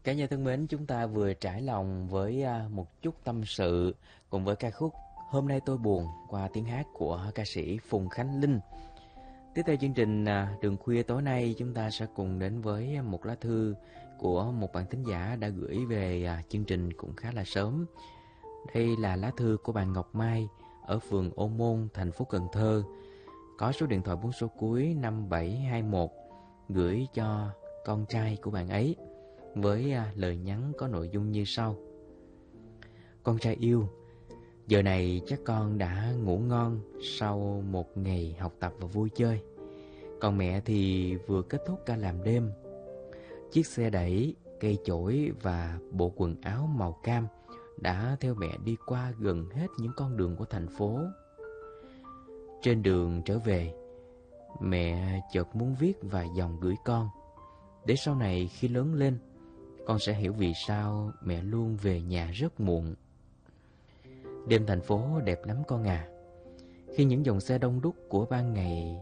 Cả nhà thân mến, chúng ta vừa trải lòng với một chút tâm sự cùng với ca khúc Hôm nay tôi buồn qua tiếng hát của ca sĩ Phùng Khánh Linh. Tiếp theo chương trình Đường Khuya tối nay, chúng ta sẽ cùng đến với một lá thư của một bạn thính giả đã gửi về chương trình cũng khá là sớm. Đây là lá thư của bạn Ngọc Mai ở phường Ô Môn, thành phố Cần Thơ, có số điện thoại 4 số cuối 5721, gửi cho con trai của bạn ấy với lời nhắn có nội dung như sau. Con trai yêu, giờ này chắc con đã ngủ ngon sau một ngày học tập và vui chơi. Còn mẹ thì vừa kết thúc ca làm đêm. Chiếc xe đẩy, cây chổi và bộ quần áo màu cam đã theo mẹ đi qua gần hết những con đường của thành phố. Trên đường trở về, mẹ chợt muốn viết vài dòng gửi con, để sau này khi lớn lên, con sẽ hiểu vì sao mẹ luôn về nhà rất muộn. Đêm thành phố đẹp lắm con à. Khi những dòng xe đông đúc của ban ngày